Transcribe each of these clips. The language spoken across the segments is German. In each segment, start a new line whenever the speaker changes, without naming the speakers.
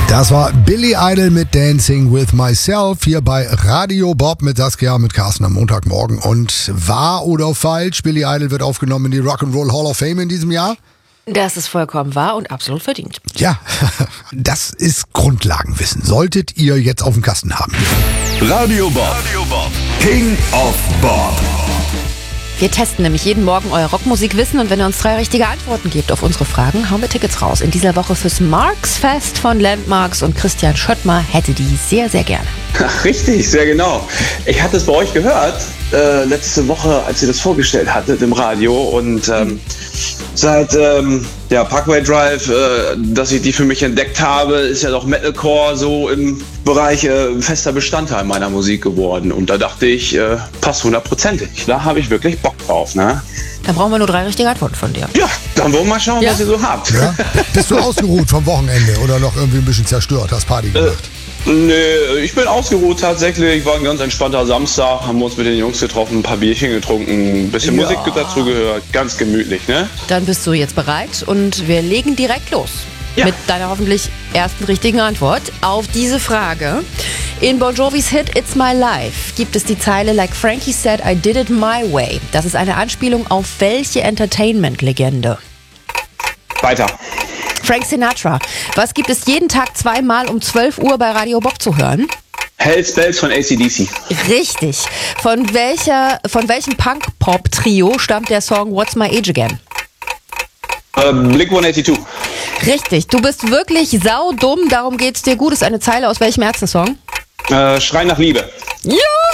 Das war Billy Idol mit Dancing with Myself hier bei Radio Bob mit Saskia, mit Carsten am Montagmorgen. Und wahr oder falsch, Billy Idol wird aufgenommen in die Rock'n'Roll Hall of Fame in diesem Jahr?
Das ist vollkommen wahr und absolut verdient.
Ja, das ist Grundlagenwissen. Solltet ihr jetzt auf dem Kasten haben.
Radio Bob, King of Bob.
Wir testen nämlich jeden Morgen euer Rockmusikwissen und wenn ihr uns 3 richtige Antworten gebt auf unsere Fragen, hauen wir Tickets raus. In dieser Woche fürs Marks Fest von Landmarks und Christian Schöttmer hätte die sehr, sehr gerne.
Ach, richtig, sehr genau. Ich hatte es bei euch gehört, letzte Woche, als ihr das vorgestellt hattet im Radio und seit Parkway Drive, dass ich die für mich entdeckt habe, ist ja doch Metalcore so im Bereich fester Bestandteil meiner Musik geworden. Und da dachte ich, passt 100%. Da habe ich wirklich Bock drauf, ne?
Dann brauchen wir nur 3 richtige Antworten von dir.
Ja, dann wollen wir mal schauen, was ihr so habt.
Ja? Bist du ausgeruht vom Wochenende oder noch irgendwie ein bisschen zerstört, hast Party gemacht?
Nee, ich bin ausgeruht tatsächlich. War ein ganz entspannter Samstag, haben wir uns mit den Jungs getroffen, ein paar Bierchen getrunken, ein bisschen Musik dazu gehört, ganz gemütlich, ne?
Dann bist du jetzt bereit und wir legen direkt los.
Ja.
Mit deiner hoffentlich ersten richtigen Antwort auf diese Frage. In Bon Jovis Hit It's My Life gibt es die Zeile Like Frankie said, I did it my way. Das ist eine Anspielung auf welche Entertainment-Legende?
Weiter.
Frank Sinatra. Was gibt es jeden Tag 2-mal um 12 Uhr bei Radio Bob zu hören?
Hells Bells von AC/DC.
Richtig. Von welchem Punk-Pop-Trio stammt der Song What's My Age Again?
Blink-182.
Richtig. Du bist wirklich saudumm, darum geht's dir gut. Ist eine Zeile aus welchem Ärzte-Song?
Schrei nach Liebe.
Juhu!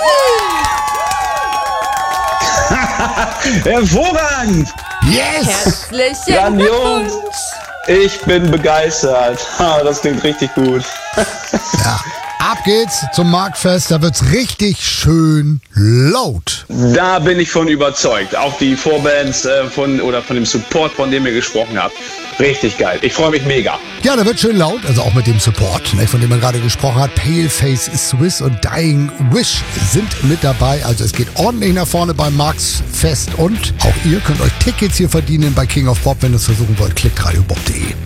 Hervorragend!
Yes!
Herzlichen
Grandios!
Glückwunsch!
Ich bin begeistert. Das klingt richtig gut.
Ja. Ab geht's zum Marktfest, da wird's richtig schön laut.
Da bin ich von überzeugt. Auch die Vorbands von dem Support, von dem ihr gesprochen habt. Richtig geil. Ich freue mich mega.
Ja, da wird schön laut, also auch mit dem Support, ne, von dem man gerade gesprochen hat. Paleface Swiss und Dying Wish sind mit dabei. Also es geht ordentlich nach vorne beim Marktfest und auch ihr könnt euch Tickets hier verdienen bei King of Bob. Wenn ihr es versuchen wollt, klickt radiobob.de.